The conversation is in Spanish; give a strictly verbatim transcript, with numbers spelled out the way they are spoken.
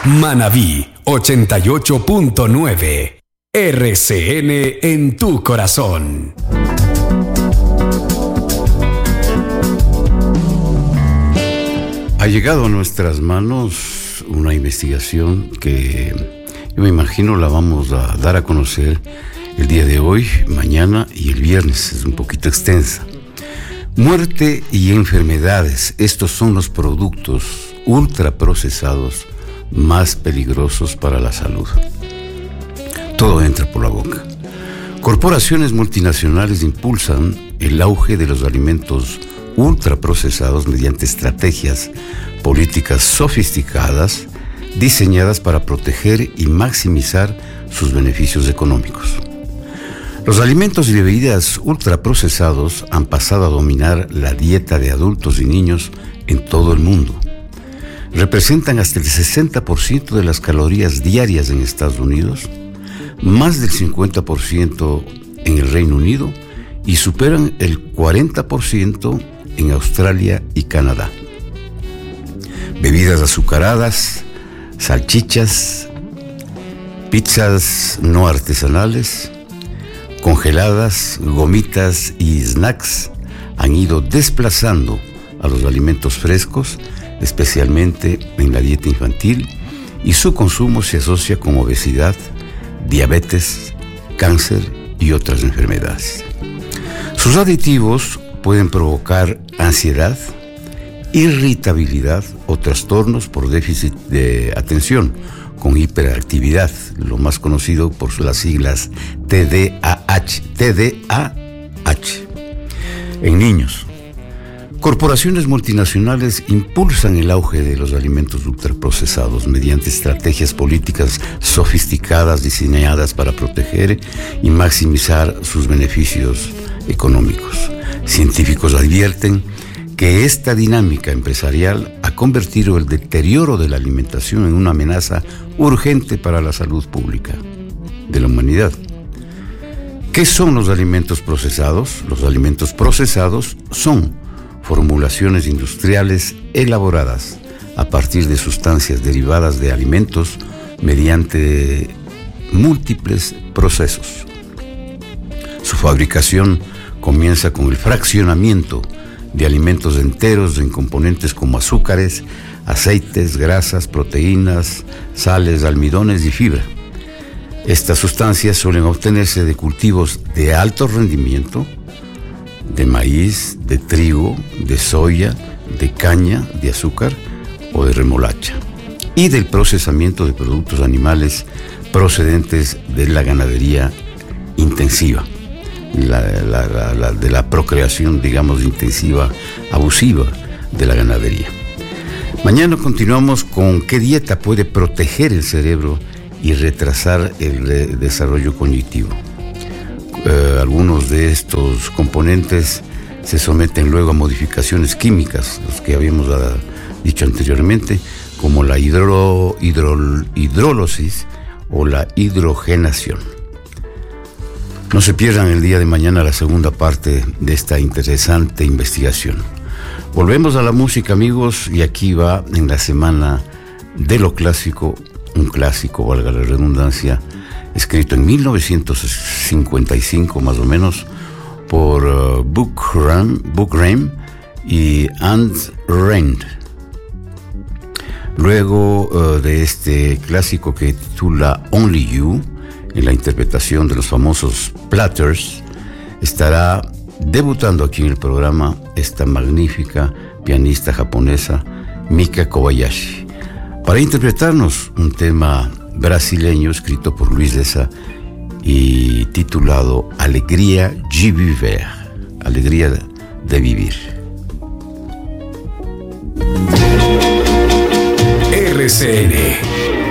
Manabí ochenta y ocho punto nueve. R C N en tu corazón. Ha llegado a nuestras manos una investigación que yo me imagino la vamos a dar a conocer el día de hoy, mañana y el viernes. Es un poquito extensa. Muerte y enfermedades. Estos son los productos ultraprocesados más peligrosos para la salud. Todo entra por la boca. Corporaciones multinacionales impulsan el auge de los alimentos ultraprocesados mediante estrategias políticas sofisticadas diseñadas para proteger y maximizar sus beneficios económicos. Los alimentos y bebidas ultraprocesados han pasado a dominar la dieta de adultos y niños en todo el mundo. Representan hasta el sesenta por ciento de las calorías diarias en Estados Unidos, más del cincuenta por ciento en el Reino Unido y superan el cuarenta por ciento en Australia y Canadá. Bebidas azucaradas, salchichas, pizzas no artesanales, congeladas, gomitas y snacks han ido desplazando a los alimentos frescos, especialmente en la dieta infantil, y su consumo se asocia con obesidad, diabetes, cáncer y otras enfermedades. Sus aditivos pueden provocar ansiedad, irritabilidad o trastornos por déficit de atención con hiperactividad, lo más conocido por las siglas T D A H. T D A H. En niños. Corporaciones multinacionales impulsan el auge de los alimentos ultraprocesados mediante estrategias políticas sofisticadas diseñadas para proteger y maximizar sus beneficios económicos. Científicos advierten que esta dinámica empresarial ha convertido el deterioro de la alimentación en una amenaza urgente para la salud pública de la humanidad. ¿Qué son los alimentos procesados? Los alimentos procesados son formulaciones industriales elaboradas a partir de sustancias derivadas de alimentos mediante múltiples procesos. Su fabricación comienza con el fraccionamiento de alimentos enteros en componentes como azúcares, aceites, grasas, proteínas, sales, almidones y fibra. Estas sustancias suelen obtenerse de cultivos de alto rendimiento, de maíz, de trigo, de soya, de caña, de azúcar o de remolacha, y del procesamiento de productos animales procedentes de la ganadería intensiva. La, la, la, la, de la procreación, digamos, intensiva, abusiva de la ganadería. Mañana continuamos con qué dieta puede proteger el cerebro y retrasar el re- desarrollo cognitivo. Eh, algunos de estos componentes se someten luego a modificaciones químicas, los que habíamos uh, dicho anteriormente, como la hidro, hidro, hidrólisis o la hidrogenación. No se pierdan el día de mañana la segunda parte de esta interesante investigación. Volvemos a la música, amigos, y aquí va en la semana de lo clásico, un clásico, valga la redundancia, escrito en mil novecientos cincuenta y cinco más o menos por uh, Buckram, Buckram y Ant Rand. Luego uh, de este clásico que titula Only You, en la interpretación de los famosos Platters, estará debutando aquí en el programa esta magnífica pianista japonesa Mika Kobayashi, para interpretarnos un tema brasileño escrito por Luis Lessa y titulado Alegría de Viver, Alegría de Vivir. R C N